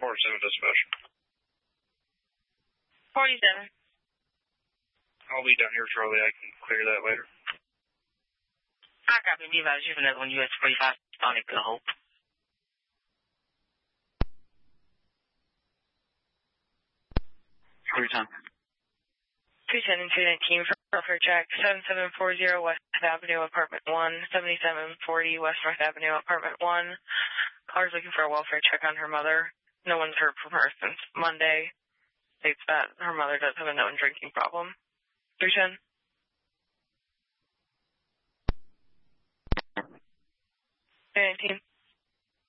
7 dispatch. 47. I'll be down here shortly. I can clear that later. I copy. Be advised, you have another one, US 45, Sonic Good Hope. Clear time. 210 and 219 for welfare check, 7740 West Avenue, Apartment 1, 7740 West North Avenue, Apartment 1. Caller's looking for a welfare check on her mother. No one's heard from her since Monday. States that her mother does have a known drinking problem. 310. 219.